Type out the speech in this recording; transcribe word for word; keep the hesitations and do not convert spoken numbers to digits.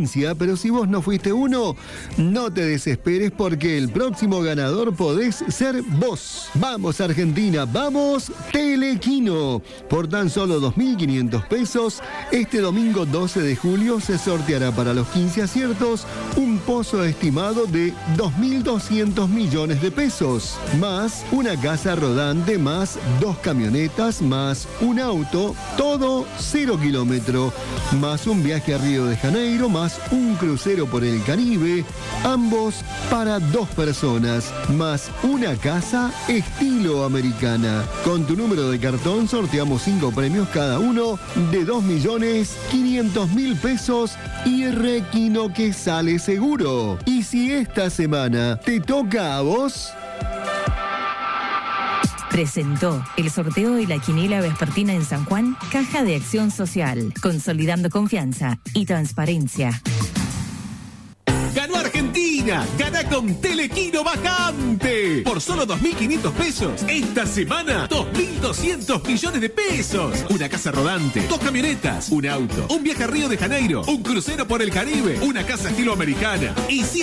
provincia, pero si vos no fuiste uno, no te desesperes porque el próximo ganador podés ser vos. Vamos Argentina, vamos Telequino. Por tan solo dos mil quinientos pesos, este domingo doce de julio se sorteará para los quince aciertos un pozo estimado de dos mil doscientos millones de pesos, más una casa rodante, más dos camionetas, más un auto, todo cero kilómetro, más un viaje a Río de Janeiro, más un crucero por el Caribe, ambos para dos personas, más una casa estilo americana. Con tu número de cartón sorteamos cinco premios cada uno de dos millones quinientos mil pesos y Requino que sale seguro. Y si esta semana te toca a vos... Presentó el sorteo de la quiniela vespertina en San Juan, Caja de Acción Social, consolidando confianza y transparencia. ¡Ganó Argentina! ¡Gana con Telequino Vacante! Por solo dos mil quinientos pesos. Esta semana, dos mil doscientos millones de pesos. Una casa rodante, dos camionetas, un auto, un viaje a Río de Janeiro, un crucero por el Caribe, una casa estilo americana y cien